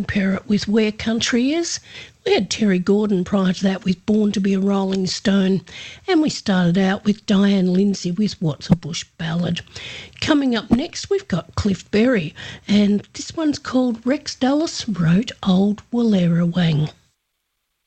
compare it with Where Country Is. We had Terry Gordon prior to that with Born to be a Rolling Stone, and we started out with Diane Lindsay with What's a Bush Ballad. Coming up next, we've got Cliff Berry, and this one's called Rex Dallas Wrote Old Wallera Wang.